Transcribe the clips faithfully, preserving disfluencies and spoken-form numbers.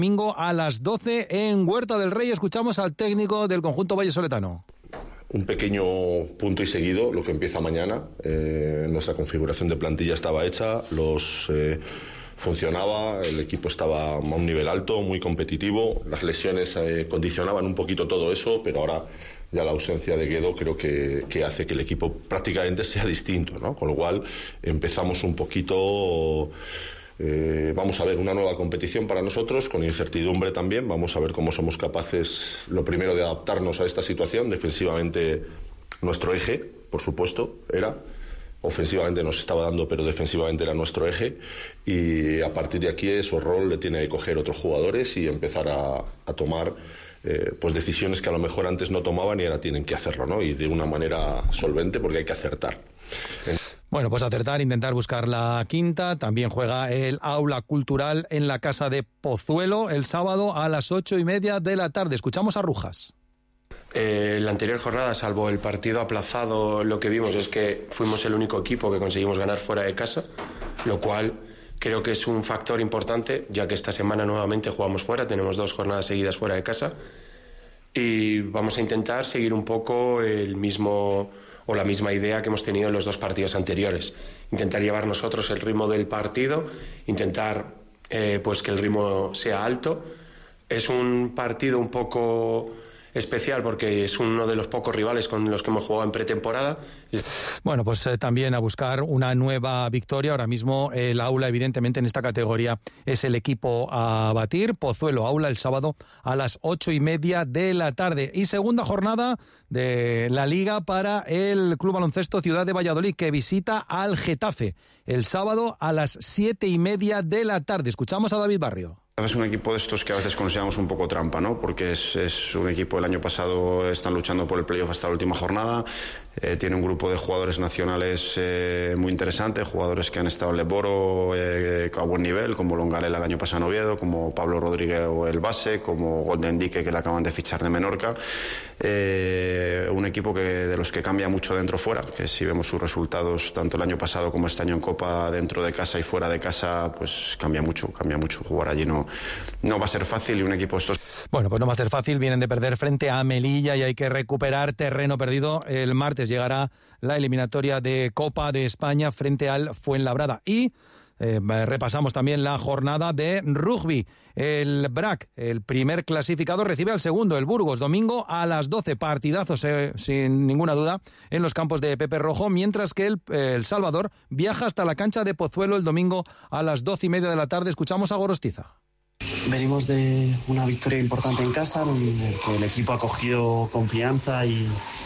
Domingo a las doce en Huerta del Rey. Escuchamos al técnico del conjunto vallesoletano. Un pequeño punto y seguido, lo que empieza mañana. Eh, nuestra configuración de plantilla estaba hecha, los eh, funcionaba, el equipo estaba a un nivel alto, muy competitivo. Las lesiones eh, condicionaban un poquito todo eso, pero ahora ya la ausencia de Guedo creo que, que hace que el equipo prácticamente sea distinto, ¿no? Con lo cual empezamos un poquito... Eh, vamos a ver una nueva competición para nosotros, con incertidumbre también. Vamos a ver cómo somos capaces, lo primero, de adaptarnos a esta situación. Defensivamente, nuestro eje, por supuesto, era. Ofensivamente nos estaba dando, pero defensivamente era nuestro eje. Y a partir de aquí, su rol le tiene que coger otros jugadores y empezar a, a tomar eh, pues decisiones que a lo mejor antes no tomaban y ahora tienen que hacerlo, ¿no? Y de una manera solvente, porque hay que acertar. En... Bueno, pues acertar, intentar buscar la quinta. También juega el Aula Cultural en la Casa de Pozuelo el sábado a las ocho y media de la tarde. Escuchamos a Rujas. Eh, la anterior jornada, salvo el partido aplazado, lo que vimos es que fuimos el único equipo que conseguimos ganar fuera de casa, lo cual creo que es un factor importante, ya que esta semana nuevamente jugamos fuera, tenemos dos jornadas seguidas fuera de casa y vamos a intentar seguir un poco el mismo... o la misma idea que hemos tenido en los dos partidos anteriores. Intentar llevar nosotros el ritmo del partido, intentar eh, pues que el ritmo sea alto. Es un partido un poco especial porque es uno de los pocos rivales con los que hemos jugado en pretemporada. Bueno, pues eh, también a buscar una nueva victoria. Ahora mismo el Aula, evidentemente, en esta categoría es el equipo a batir. Pozuelo Aula el sábado a las ocho y media de la tarde. Y segunda jornada de la Liga para el Club Baloncesto Ciudad de Valladolid, que visita al Getafe el sábado a las siete y media de la tarde. Escuchamos a David Barrio. Es un equipo de estos que a veces consideramos un poco trampa, ¿no? Porque es, es un equipo, el año pasado están luchando por el playoff hasta la última jornada, eh, tiene un grupo de jugadores nacionales eh, muy interesante, jugadores que han estado en Leboro eh, a buen nivel, como Longarela el año pasado en Oviedo, como Pablo Rodríguez o el base, como Golden Dique, que le acaban de fichar de Menorca. Eh, un equipo que de los que cambia mucho dentro fuera, que si vemos sus resultados tanto el año pasado como este año en Copa, dentro de casa y fuera de casa, pues cambia mucho, cambia mucho. Jugar allí no, no va a ser fácil y un equipo estos... Bueno, pues no va a ser fácil, vienen de perder frente a Melilla y hay que recuperar terreno perdido. El martes llegará la eliminatoria de Copa de España frente al Fuenlabrada. Y eh, repasamos también la jornada de rugby. El B R A C, el primer clasificado, recibe al segundo, el Burgos, domingo a las doce, partidazos eh, sin ninguna duda en los campos de Pepe Rojo, mientras que el, eh, el Salvador viaja hasta la cancha de Pozuelo el domingo a las doce y media de la tarde. Escuchamos a Gorostiza. Venimos de una victoria importante en casa, en el que el equipo ha cogido confianza y,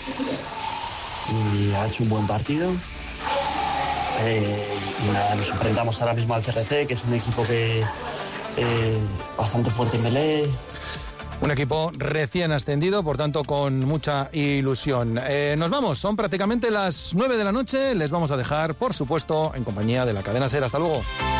y ha hecho un buen partido. Eh, y nada, nos enfrentamos ahora mismo al C R C, que es un equipo que eh, bastante fuerte en melee. Un equipo recién ascendido, por tanto con mucha ilusión. Eh, nos vamos, son prácticamente las nueve de la noche. Les vamos a dejar, por supuesto, en compañía de la cadena SER. Hasta luego.